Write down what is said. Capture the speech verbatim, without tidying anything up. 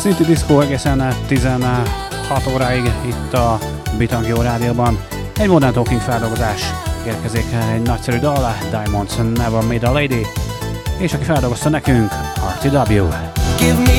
City Disco egészen tizenhat óráig itt a Bitang Jó Rádióban. Egy Modern Talking feldolgozás érkezik, egy nagyszerű dal, Diamonds Never Made a Lady, és aki feldolgozta nekünk, er té vé.